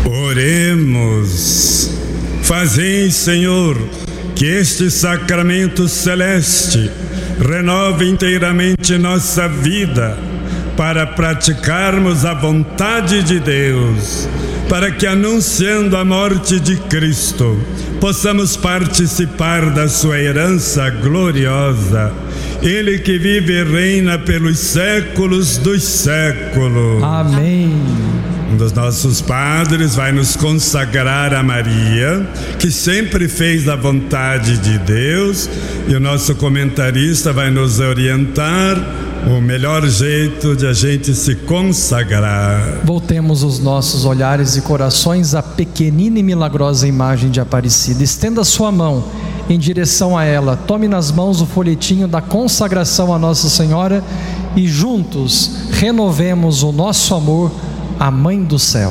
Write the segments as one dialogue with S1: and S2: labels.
S1: Oremos. Fazei, Senhor, que este sacramento celeste renove inteiramente nossa vida para praticarmos a vontade de Deus, para que, anunciando a morte de Cristo, possamos participar da sua herança gloriosa. Ele que vive e reina pelos séculos dos séculos.
S2: Amém.
S1: Um dos nossos padres vai nos consagrar a Maria, que sempre fez a vontade de Deus, e o nosso comentarista vai nos orientar o melhor jeito de a gente se consagrar.
S2: Voltemos os nossos olhares e corações à pequenina e milagrosa imagem de Aparecida. Estenda sua mão em direção a ela, tome nas mãos o folhetinho da consagração a Nossa Senhora e juntos renovemos o nosso amor à Mãe do Céu.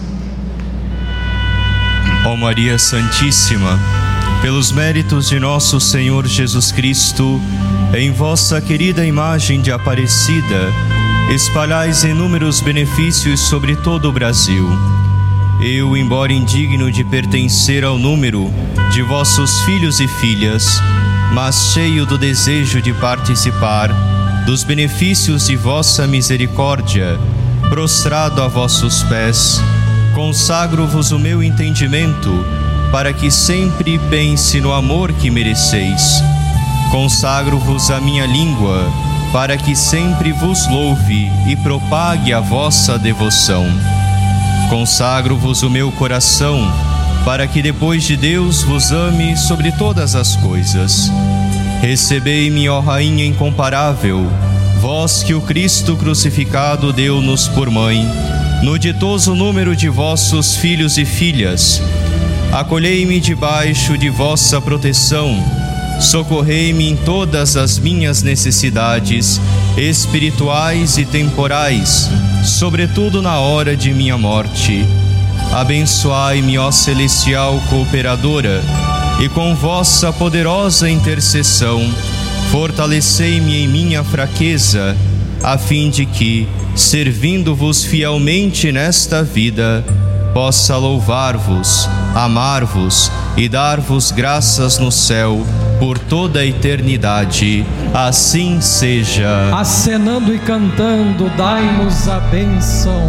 S3: Ó Maria Santíssima, pelos méritos de nosso Senhor Jesus Cristo, em vossa querida imagem de Aparecida, espalhais inúmeros benefícios sobre todo o Brasil. Eu, embora indigno de pertencer ao número de vossos filhos e filhas, mas cheio do desejo de participar dos benefícios de vossa misericórdia, prostrado a vossos pés, consagro-vos o meu entendimento, para que sempre pense no amor que mereceis. Consagro-vos a minha língua, para que sempre vos louve e propague a vossa devoção. Consagro-vos o meu coração, para que depois de Deus vos ame sobre todas as coisas. Recebei-me, ó Rainha incomparável, vós que o Cristo crucificado deu-nos por mãe, no ditoso número de vossos filhos e filhas. Acolhei-me debaixo de vossa proteção, socorrei-me em todas as minhas necessidades espirituais e temporais, sobretudo na hora de minha morte. Abençoai-me, ó celestial cooperadora, e com vossa poderosa intercessão, fortalecei-me em minha fraqueza, a fim de que, servindo-vos fielmente nesta vida, possa louvar-vos, amar-vos e dar-vos graças no céu por toda a eternidade. Assim seja.
S2: Acenando e cantando, dai-nos a bênção.